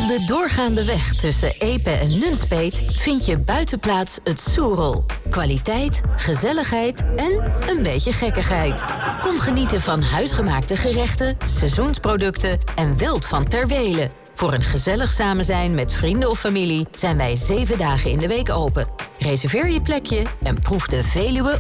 Op de doorgaande weg tussen Epe en Nunspeet vind je buitenplaats het Soerel. Kwaliteit, gezelligheid en een beetje gekkigheid. Kom genieten van huisgemaakte gerechten, seizoensproducten en wild van ter Wele. Voor een gezellig samenzijn met vrienden of familie zijn wij 7 dagen in de week open. Reserveer je plekje en proef de Veluwe